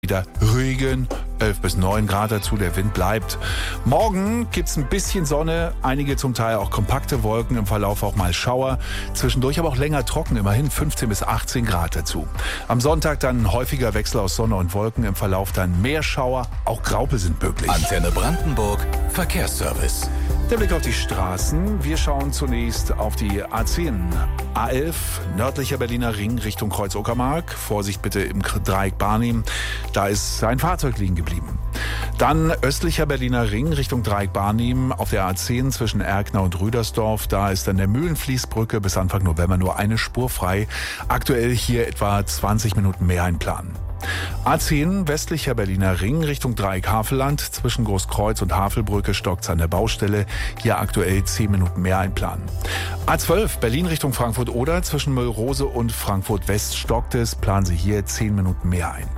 wieder Regen. 11 bis 9 Grad dazu, der Wind bleibt. Morgen gibt's ein bisschen Sonne, einige zum Teil auch kompakte Wolken, im Verlauf auch mal Schauer. Zwischendurch aber auch länger trocken, immerhin 15 bis 18 Grad dazu. Am Sonntag dann ein häufiger Wechsel aus Sonne und Wolken, im Verlauf dann mehr Schauer, auch Graupel sind möglich. Antenne Brandenburg, Verkehrsservice. Der Blick auf die Straßen. Wir schauen zunächst auf die A10. A11, nördlicher Berliner Ring Richtung Kreuz-Uckermark. Vorsicht bitte im Dreieck Barnim. Da ist ein Fahrzeug liegen geblieben. Dann östlicher Berliner Ring Richtung Dreieck Barnim auf der A10 zwischen Erkner und Rüdersdorf. Da ist an der Mühlenfließbrücke bis Anfang November nur eine Spur frei. Aktuell hier etwa 20 Minuten mehr einplanen. A10 westlicher Berliner Ring Richtung Dreieck Havelland. Zwischen Großkreuz und Havelbrücke stockt's an der Baustelle. Hier aktuell 10 Minuten mehr einplanen. A12 Berlin Richtung Frankfurt-Oder. Zwischen Müllrose und Frankfurt-West stockt es. Planen Sie hier 10 Minuten mehr ein.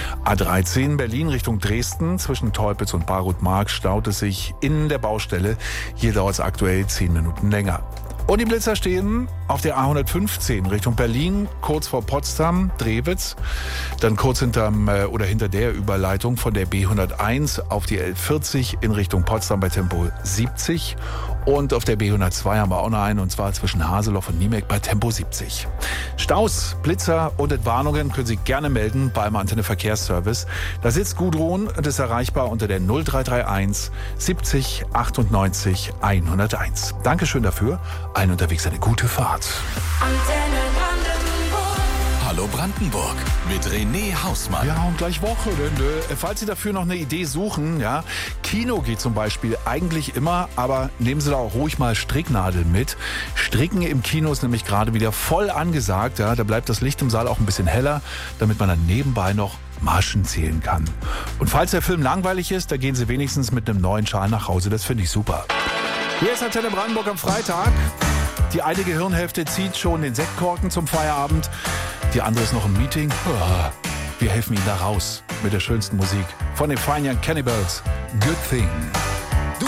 A13 Berlin Richtung Dresden. Zwischen Teupitz und Barut-Mark staut es sich in der Baustelle. Hier dauert es aktuell 10 Minuten länger. Und die Blitzer stehen auf der A115 Richtung Berlin, kurz vor Potsdam, Drewitz. Dann kurz hinter der Überleitung von der B101 auf die L40 in Richtung Potsdam bei Tempo 70. Und auf der B102 haben wir auch noch einen, und zwar zwischen Haseloff und Niemek bei Tempo 70. Staus, Blitzer und Entwarnungen können Sie gerne melden beim Antenne Verkehrsservice. Da sitzt Gudrun und ist erreichbar unter der 0331 70 98 101. Dankeschön dafür. Allen unterwegs eine gute Fahrt. Antenne Brandenburg. Hallo Brandenburg mit René Hausmann. Ja, und gleich Wochenende. Falls Sie dafür noch eine Idee suchen, ja, Kino geht zum Beispiel eigentlich immer, aber nehmen Sie da auch ruhig mal Stricknadeln mit. Stricken im Kino ist nämlich gerade wieder voll angesagt. Ja, da bleibt das Licht im Saal auch ein bisschen heller, damit man dann nebenbei noch Maschen zählen kann. Und falls der Film langweilig ist, da gehen Sie wenigstens mit einem neuen Schal nach Hause. Das finde ich super. Hier ist Antenne Brandenburg am Freitag. Die eine Gehirnhälfte zieht schon den Sektkorken zum Feierabend. Die andere ist noch im Meeting. Wir helfen Ihnen da raus mit der schönsten Musik von den Fine Young Cannibals. Good Thing.